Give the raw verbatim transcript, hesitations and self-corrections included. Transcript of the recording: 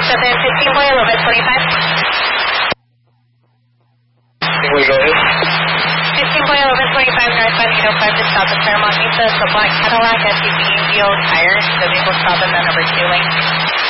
Step in fifteen boy, a little bit twenty-five. Can we go ahead? fifteen boy, a little bit twenty-five, northbound eight oh five to south of Fairmont Mesa. It's a black Cadillac S U V, wheel, tires. The vehicle stop in the number two lane.